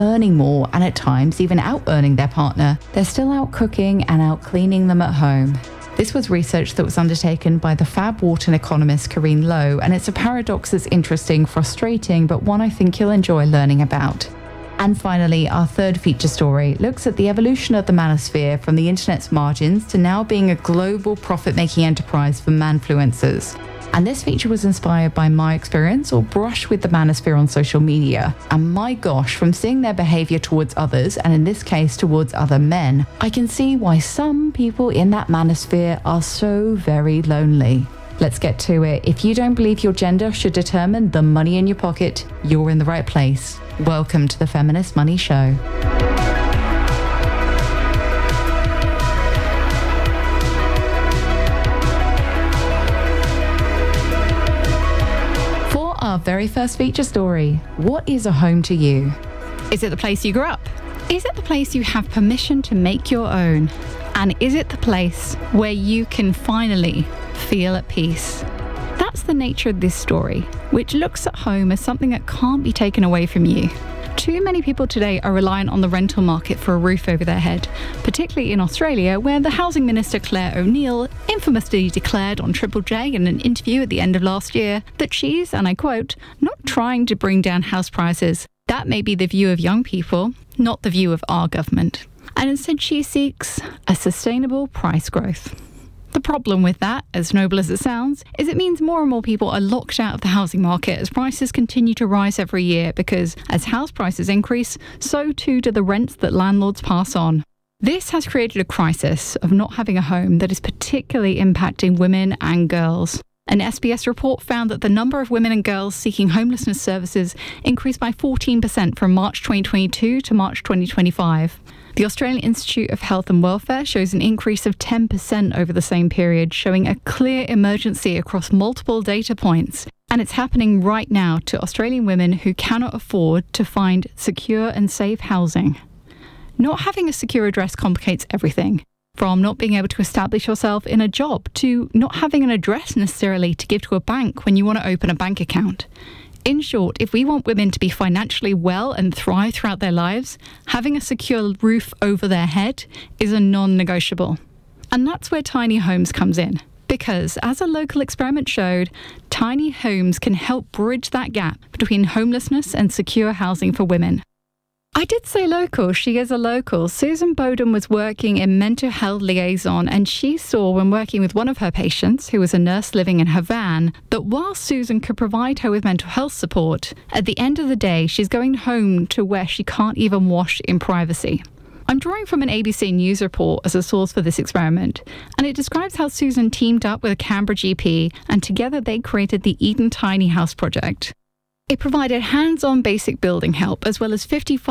earning more and at times even out-earning their partner, they're still out cooking and out cleaning them at home. This was research that was undertaken by the Fab Wharton economist Karine Lowe, and it's a paradox that's interesting, frustrating, but one I think you'll enjoy learning about. And finally, our third feature story looks at the evolution of the manosphere from the internet's margins to now being a global profit-making enterprise for manfluencers. And this feature was inspired by my experience or brush with the manosphere on social media. And my gosh, from seeing their behavior towards others, and in this case towards other men, I can see why some people in that manosphere are so very lonely. Let's get to it. If you don't believe your gender should determine the money in your pocket, you're in the right place. Welcome to the Feminist Money Show. Our very first feature story. What is a home to you? Is it the place you grew up? Is it the place you have permission to make your own? And is it the place where you can finally feel at peace? That's the nature of this story, which looks at home as something that can't be taken away from you. Too many people today are reliant on the rental market for a roof over their head, particularly in Australia, where the Housing Minister Claire O'Neil infamously declared on Triple J in an interview at the end of last year that she's, and I quote, not trying to bring down house prices. That may be the view of young people, not the view of our government. And instead she seeks a sustainable price growth. The problem with that, as noble as it sounds, is it means more and more people are locked out of the housing market as prices continue to rise every year because as house prices increase, so too do the rents that landlords pass on. This has created a crisis of not having a home that is particularly impacting women and girls. An SBS report found that the number of women and girls seeking homelessness services increased by 14% from March 2022 to March 2025. The Australian Institute of Health and Welfare shows an increase of 10% over the same period, showing a clear emergency across multiple data points. And it's happening right now to Australian women who cannot afford to find secure and safe housing. Not having a secure address complicates everything, from not being able to establish yourself in a job to not having an address necessarily to give to a bank when you want to open a bank account. In short, if we want women to be financially well and thrive throughout their lives, having a secure roof over their head is a non-negotiable. And that's where tiny homes comes in. Because, as a local experiment showed, tiny homes can help bridge that gap between homelessness and secure housing for women. I did say local. She is a local. Susan Bowden was working in mental health liaison, and she saw when working with one of her patients, who was a nurse living in her van, that while Susan could provide her with mental health support, at the end of the day, she's going home to where she can't even wash in privacy. I'm drawing from an ABC News report as a source for this experiment, and it describes how Susan teamed up with a Canberra GP, and together they created the Eden Tiny House Project. It provided hands-on basic building help, as well as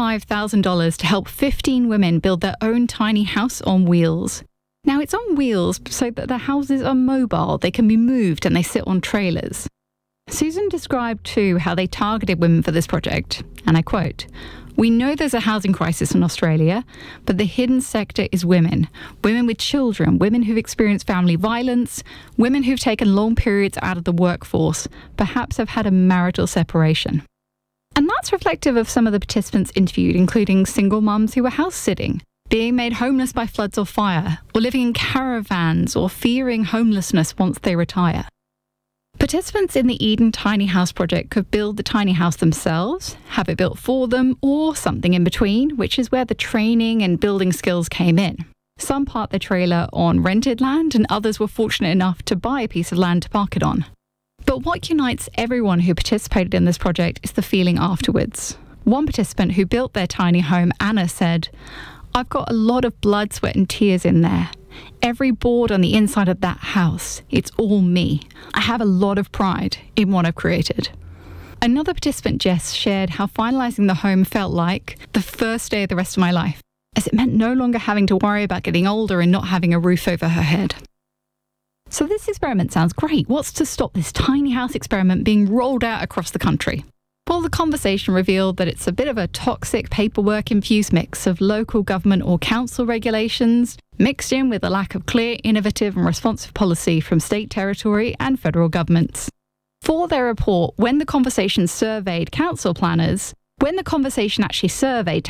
$55,000 to help 15 women build their own tiny house on wheels. Now, it's on wheels so that the houses are mobile, they can be moved, and they sit on trailers. Susan described too how they targeted women for this project, and I quote, "We know there's a housing crisis in Australia, but the hidden sector is women. Women with children, women who've experienced family violence, women who've taken long periods out of the workforce, perhaps have had a marital separation." And that's reflective of some of the participants interviewed, including single mums who were house-sitting, being made homeless by floods or fire, or living in caravans or fearing homelessness once they retire. Participants in the Eden Tiny House Project could build the tiny house themselves, have it built for them, or something in between, which is where the training and building skills came in. Some parked their trailer on rented land, and others were fortunate enough to buy a piece of land to park it on. But what unites everyone who participated in this project is the feeling afterwards. One participant who built their tiny home, Anna, said, "I've got a lot of blood, sweat and tears in there. Every board on the inside of that house, it's all me. I have a lot of pride in what I've created." Another participant, Jess, shared how finalising the home felt like the first day of the rest of my life, as it meant no longer having to worry about getting older and not having a roof over her head. So this experiment sounds great. What's to stop this tiny house experiment being rolled out across the country? Well, the conversation revealed that it's a bit of a toxic paperwork-infused mix of local government or council regulations, mixed in with a lack of clear, innovative and responsive policy from state, territory and federal governments. For their report, when the conversation surveyed council planners, When the Conversation actually surveyed